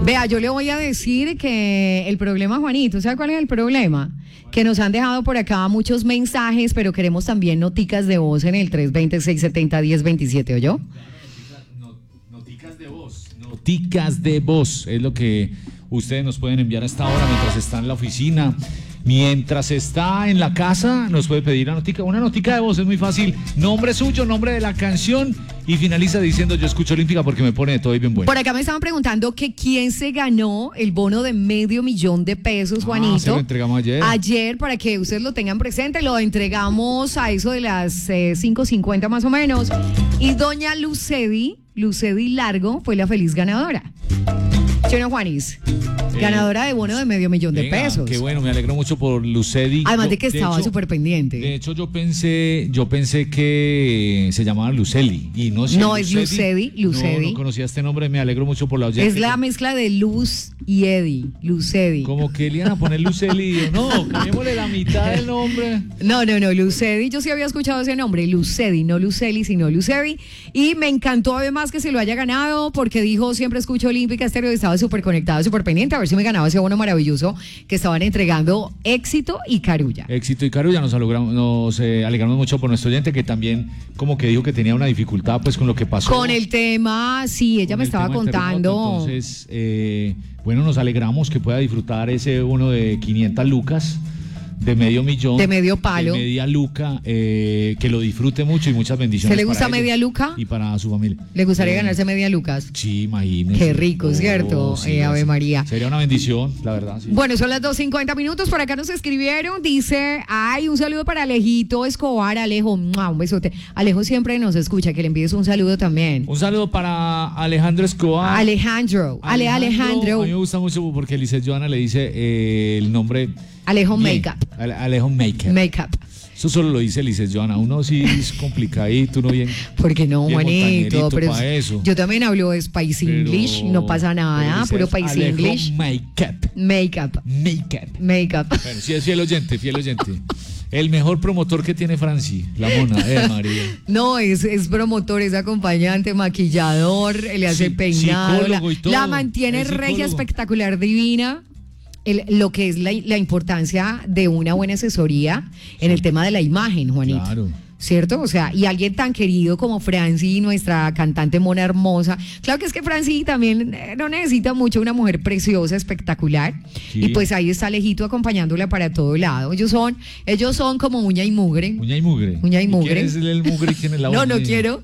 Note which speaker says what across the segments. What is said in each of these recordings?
Speaker 1: Vea, yo le voy a decir que el problema, Juanito, ¿sabe cuál es el problema? Que nos han dejado por acá muchos mensajes, pero queremos también noticas de voz en el 320-670-1027, ¿oyó?
Speaker 2: Noticas de voz. Noticas de voz es lo que ustedes nos pueden enviar a esta hora mientras está en la oficina. Mientras está en la casa, nos puede pedir una notica de voz, es muy fácil. Nombre suyo, nombre de la canción y finaliza diciendo yo escucho Olímpica porque me pone de todo y bien bueno.
Speaker 1: Por acá me estaban preguntando que quién se ganó el bono de $500,000, Juanito.
Speaker 2: Se lo entregamos ayer.
Speaker 1: Ayer, para que ustedes lo tengan presente, lo entregamos a eso de las 5:50 más o menos. Y doña Lucedi Largo fue la feliz ganadora. ¿Sí o no, Juanis? Ganadora de bono de $500,000.
Speaker 2: Qué bueno, me alegro mucho por Lucedi.
Speaker 1: Además de que estaba súper pendiente.
Speaker 2: De hecho, yo pensé que se llamaba Luceli y no sé.
Speaker 1: No, es Lucedi.
Speaker 2: No conocía este nombre, me alegro mucho por la oyente.
Speaker 1: Es la mezcla de Luz y Eddie, Lucedi.
Speaker 2: Como que le iban a poner Luceli. No, cambiémosle la mitad del nombre.
Speaker 1: No, Lucedi, yo sí había escuchado ese nombre, Lucedi, no Luceli, sino Lucedi. Y me encantó además que se lo haya ganado porque dijo, siempre escucho Olímpica Estéreo y estaba súper conectado, súper pendiente, a ver si me ganaba ese bono maravilloso que estaban entregando Éxito y Carulla.
Speaker 2: Éxito y Carulla, nos alegramos mucho por nuestro oyente que también como que dijo que tenía una dificultad pues con lo que pasó.
Speaker 1: Con el tema, sí, ella me estaba contando.
Speaker 2: Entonces, bueno, nos alegramos que pueda disfrutar ese bono de 500 lucas. De $500,000.
Speaker 1: De medio palo.
Speaker 2: De media luca, que lo disfrute mucho y muchas bendiciones.
Speaker 1: ¿Se le gusta media luca?
Speaker 2: Y para su familia.
Speaker 1: ¿Le gustaría ganarse media lucas?
Speaker 2: Sí, imagínese.
Speaker 1: Qué rico, ¿cierto?
Speaker 2: Sí,
Speaker 1: Ave María.
Speaker 2: Sería una bendición, la verdad. Sí.
Speaker 1: Bueno, son las 2:50. Por acá nos escribieron. Dice, un saludo para Alejito Escobar. Alejo, un besote. Alejo siempre nos escucha, que le envíes un saludo también.
Speaker 2: Un saludo para Alejandro Escobar.
Speaker 1: Alejandro.
Speaker 2: A mí me gusta mucho porque Lizeth Joana le dice el nombre...
Speaker 1: Alejo Makeup.
Speaker 2: Alejo Makeup. Eso solo lo dice Lizeth Joana. Uno sí es complicadito, uno bien.
Speaker 1: ¿Por qué no, Juanito? Pero
Speaker 2: eso.
Speaker 1: Yo también hablo Spice English, no pasa nada, puro Spice English. Makeup.
Speaker 2: Bueno, sí es fiel oyente. El mejor promotor que tiene Franci, la mona, María.
Speaker 1: No, es promotor, es acompañante, maquillador, le hace peinado, la mantiene regia, espectacular, divina. Lo que es la importancia de una buena asesoría en el tema de la imagen, Juanito.
Speaker 2: Claro.
Speaker 1: ¿Cierto? O sea, y alguien tan querido como Franci, nuestra cantante mona hermosa. Claro que es que Franci también no necesita mucho, una mujer preciosa, espectacular. Sí. Y pues ahí está Alejito acompañándola para todo lado. Ellos son como uña y mugre.
Speaker 2: Uña y mugre.
Speaker 1: ¿Quién
Speaker 2: es el mugre y quién es la uña?
Speaker 1: No quiero.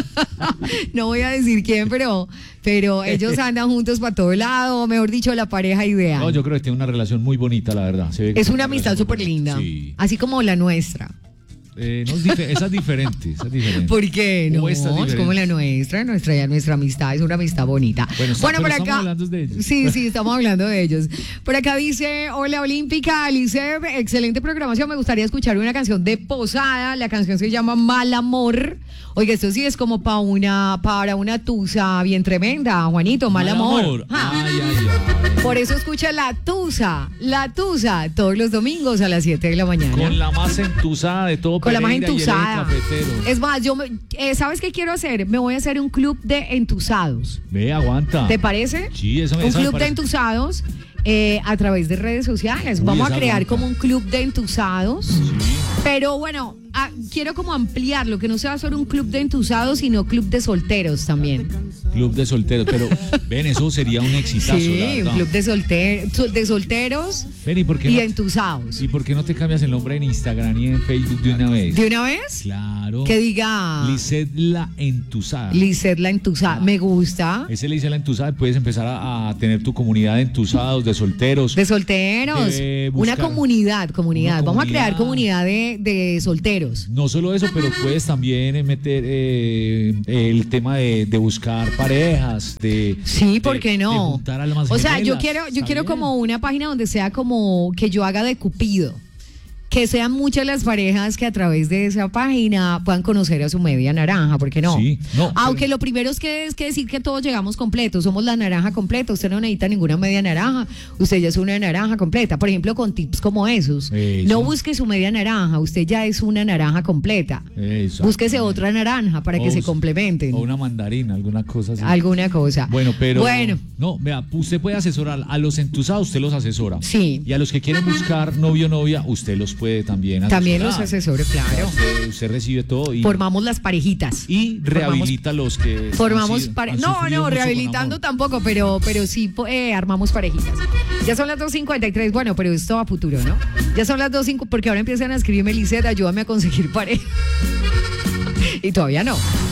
Speaker 1: No voy a decir quién, pero ellos andan juntos para todo lado, mejor dicho, la pareja ideal.
Speaker 2: No, yo creo que tiene una relación muy bonita, la verdad.
Speaker 1: Es una amistad súper linda. Sí. Así como la nuestra.
Speaker 2: Esa es diferente.
Speaker 1: ¿Por qué? No, es como la nuestra amistad es una amistad bonita.
Speaker 2: Bueno,
Speaker 1: por acá
Speaker 2: estamos hablando de ellos.
Speaker 1: Sí, estamos hablando de ellos. Por acá dice, hola Olímpica, Alice, excelente programación, me gustaría escuchar una canción de Posada, la canción se llama Mal Amor. Oiga, esto sí es como para una tusa bien tremenda, Juanito, Mal Amor.
Speaker 2: Ay.
Speaker 1: Por eso escucha La Tusa, todos los domingos a las 7 de la mañana.
Speaker 2: Con la más entusada de todo.
Speaker 1: Con la más entusada. Es más, ¿sabes qué quiero hacer? Me voy a hacer un club de entusados.
Speaker 2: Ve, aguanta.
Speaker 1: ¿Te parece?
Speaker 2: Sí, eso me
Speaker 1: Un club de entusados a través de redes sociales. Vamos a crear como un club de entusados. Sí. Pero bueno, quiero como ampliarlo, que no sea solo un club de entusados, sino club de solteros también.
Speaker 2: Club de solteros, pero ven, eso sería un exitazo.
Speaker 1: Sí, un club de solteros y entusados.
Speaker 2: ¿Y por qué no te cambias el nombre en Instagram y en Facebook de una vez?
Speaker 1: ¿De una vez?
Speaker 2: Claro.
Speaker 1: Que diga
Speaker 2: Lizeth la Entusada.
Speaker 1: Lizeth la Entusada, me gusta.
Speaker 2: Ese Lizeth la Entusada, puedes empezar a tener tu comunidad de entusados, de solteros.
Speaker 1: De solteros. Una comunidad. Vamos a crear comunidad de solteros.
Speaker 2: No solo eso, pero puedes también meter el tema de buscar parejas,
Speaker 1: sí, ¿por qué no?
Speaker 2: De juntar almas
Speaker 1: o sea,
Speaker 2: gemelas,
Speaker 1: yo quiero como una página donde sea como que yo haga de Cupido. que sean muchas las parejas que a través de esa página puedan conocer a su media naranja, ¿por qué no?
Speaker 2: Sí, no,
Speaker 1: Aunque
Speaker 2: pero-
Speaker 1: lo primero es que decir que todos llegamos completos, somos la naranja completa, usted no necesita ninguna media naranja, usted ya es una naranja completa, por ejemplo con tips como esos.
Speaker 2: Eso.
Speaker 1: No busque su media naranja, usted ya es una naranja completa.
Speaker 2: Exacto.
Speaker 1: Búsquese otra naranja para que
Speaker 2: O
Speaker 1: se
Speaker 2: us-
Speaker 1: complementen.
Speaker 2: O una mandarina, alguna cosa así.
Speaker 1: Alguna cosa.
Speaker 2: Bueno, pero.
Speaker 1: Bueno,
Speaker 2: No, vea, usted puede asesorar a los entusados, usted los asesora.
Speaker 1: Sí.
Speaker 2: Y a los que quieren buscar novio o novia, usted los puede también asesorar.
Speaker 1: también los asesores, claro.
Speaker 2: Usted recibe todo y,
Speaker 1: Formamos las parejitas.
Speaker 2: y rehabilita a los que.
Speaker 1: Formamos
Speaker 2: han
Speaker 1: no,
Speaker 2: sufrido mucho
Speaker 1: rehabilitando
Speaker 2: con amor.
Speaker 1: tampoco, pero sí armamos parejitas. Ya son las 2:53, bueno, pero esto a futuro, ¿no? Ya son las 2:05 porque ahora empiezan a escribirme, Lisette, ayúdame a conseguir pareja. Y todavía no.